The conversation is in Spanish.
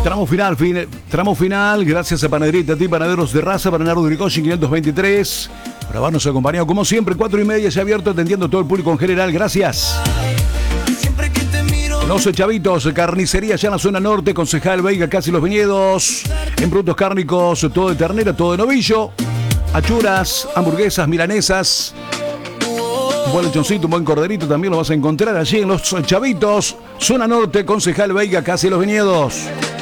Tramo final, gracias a Panadería Tati, Panaderos de Raza, Bernardo Uricochi 523. Por habernos acompañado, como siempre, 4:30 ya abierto, atendiendo a todo el público en general. Gracias. Los Chavitos, carnicería allá en la zona norte, Concejal Veiga, casi Los Viñedos. En productos cárnicos, todo de ternera, todo de novillo. Achuras, hamburguesas, milanesas. Un buen lechoncito, un buen corderito también lo vas a encontrar allí en Los Chavitos, zona norte, Concejal Veiga, casi Los Viñedos.